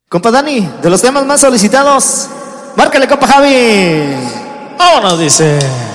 Compa Dani, de los temas más solicitados, márcale, compa Javi. Vámonos, dice.